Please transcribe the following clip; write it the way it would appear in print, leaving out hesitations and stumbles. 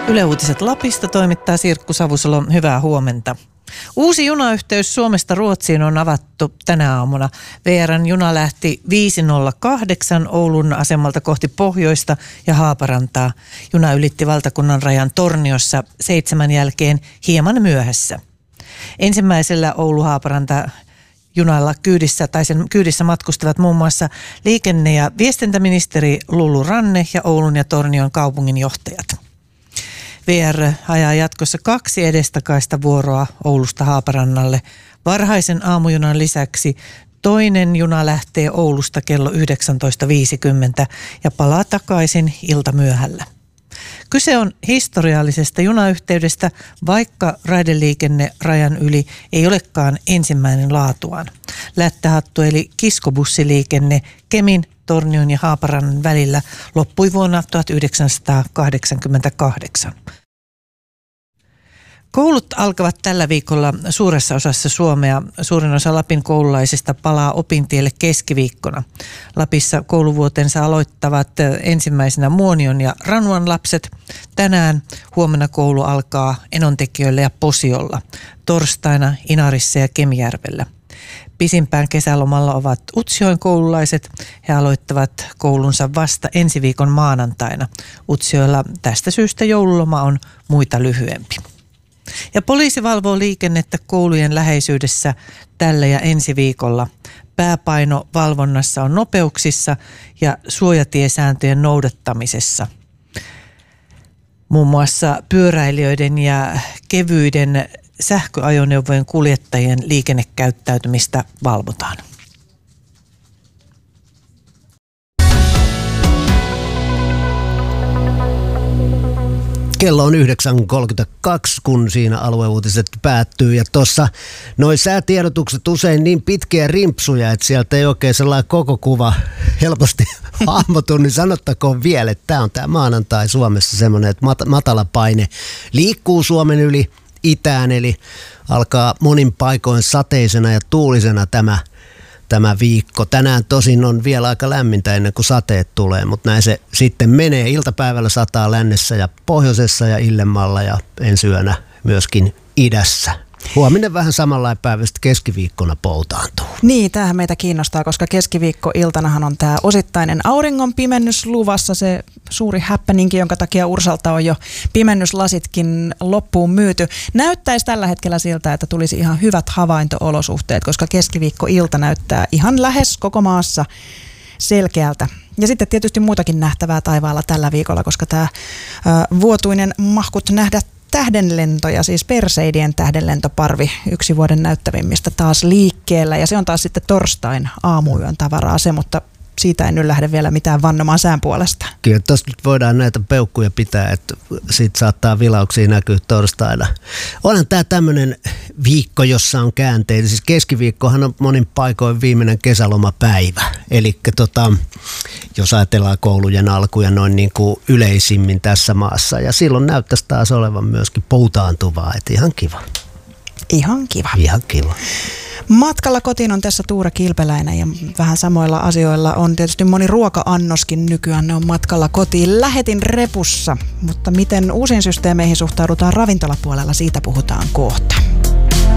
Yle Uutiset Lapista toimittaa Sirkku Savusalo. Hyvää huomenta. Uusi junayhteys Suomesta Ruotsiin on avattu tänä aamuna. VR:n juna lähti 5:08 Oulun asemalta kohti pohjoista ja Haaparantaa. Juna ylitti valtakunnan rajan Torniossa 7 jälkeen hieman myöhässä. Ensimmäisellä Oulu-Haaparanta junalla sen kyydissä matkustivat muun muassa liikenne- ja viestintäministeri Lulu Ranne ja Oulun ja Tornion kaupunginjohtajat. VR ajaa jatkossa 2 edestakaista vuoroa Oulusta Haaparannalle. Varhaisen aamujunan lisäksi toinen juna lähtee Oulusta kello 19.50 ja palaa takaisin iltamyöhällä. Kyse on historiallisesta junayhteydestä, vaikka raideliikenne rajan yli ei olekaan ensimmäinen laatuaan. Lättähattu eli kiskobussiliikenne Kemin, Tornion ja Haaparannan välillä loppui vuonna 1988. Koulut alkavat tällä viikolla suuressa osassa Suomea. Suurin osa Lapin koululaisista palaa opintielle keskiviikkona. Lapissa kouluvuotensa aloittavat ensimmäisenä Muonion ja Ranuan lapset. Tänään huomenna koulu alkaa Enontekiöllä ja Posiolla. Torstaina Inarissa ja Kemijärvellä. Pisimpään kesälomalla ovat Utsjoen koululaiset. He aloittavat koulunsa vasta ensi viikon maanantaina. Utsjoella tästä syystä joululoma on muita lyhyempi. Ja poliisi valvoo liikennettä koulujen läheisyydessä tällä ja ensi viikolla. Pääpaino valvonnassa on nopeuksissa ja suojatiesääntöjen noudattamisessa. Muun muassa pyöräilijöiden ja kevyiden sähköajoneuvojen kuljettajien liikennekäyttäytymistä valvotaan. Kello on 9.32, kun siinä alueuutiset päättyy. Ja tuossa noi säätiedotukset usein niin pitkiä rimpsuja, että sieltä ei oikein sellainen koko kuva helposti hahmotu. Niin sanottakoon vielä, että tämä on tämä maanantai Suomessa semmoinen, että matala paine liikkuu Suomen yli itään. Eli alkaa monin paikoin sateisena ja tuulisena tämä viikko. Tänään tosin on vielä aika lämmintä ennen kuin sateet tulee, mutta näin se sitten menee. Iltapäivällä sataa lännessä ja pohjoisessa ja illemmalla ja ensi yönä myöskin idässä. Huominen vähän samanlainen päivä, sitten keskiviikkona poutaantuu. Niin, tämähän meitä kiinnostaa, koska keskiviikkoiltanahan on tämä osittainen auringon pimennys luvassa, se suuri happeningi, jonka takia Ursalta on jo pimennyslasitkin loppuun myyty. Näyttäisi tällä hetkellä siltä, että tulisi ihan hyvät havainto-olosuhteet, koska keskiviikkoilta näyttää ihan lähes koko maassa selkeältä. Ja sitten tietysti muutakin nähtävää taivaalla tällä viikolla, koska tämä vuotuinen mahkut nähdä tähdenlentoja, siis Perseidien tähdenlentoparvi, yksi vuoden näyttävimmistä taas liikkeellä. Ja se on taas sitten torstain aamuyön tavaraa se, mutta siitä en nyt lähde vielä mitään vannomaan sään puolesta. Kyllä tuossa nyt voidaan näitä peukkuja pitää, että siitä saattaa vilauksia näkyä torstaina. Onhan tämä tämmöinen viikko, jossa on käänteitä. Siis keskiviikkohan on monin paikoin viimeinen kesälomapäivä. Eli jos ajatellaan koulujen alkuja noin niin kuin yleisimmin tässä maassa. Ja silloin näyttäisi taas olevan myöskin poutaantuvaa, että ihan kiva. Ihan kiva. Ihan kiva. Matkalla kotiin on tässä Tuure Kilpeläinen ja vähän samoilla asioilla on tietysti moni ruoka-annoskin nykyään. Ne on matkalla kotiin lähetin repussa, mutta miten uusiin systeemeihin suhtaudutaan ravintolapuolella, siitä puhutaan kohta.